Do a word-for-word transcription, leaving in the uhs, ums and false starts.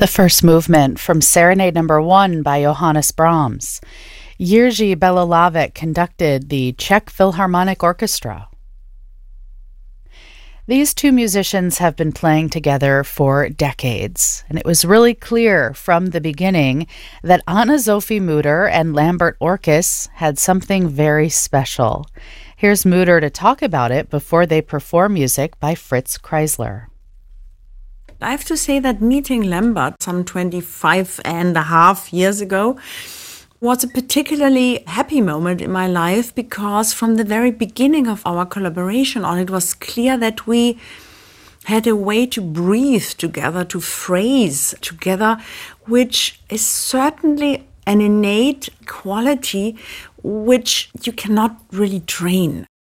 The first movement from Serenade Number One by Johannes Brahms. Jiří Bělohlávek conducted the Czech Philharmonic Orchestra. These two musicians have been playing together for decades, and it was really clear from the beginning that Anne-Sophie Mutter and Lambert Orkes had something very special. Here's Mutter to talk about it before they perform music by Fritz Kreisler. I have to say that meeting Lambert some twenty-five and a half years ago was a particularly happy moment in my life, because from the very beginning of our collaboration on it was clear that we had a way to breathe together, to phrase together, which is certainly an innate quality which you cannot really train.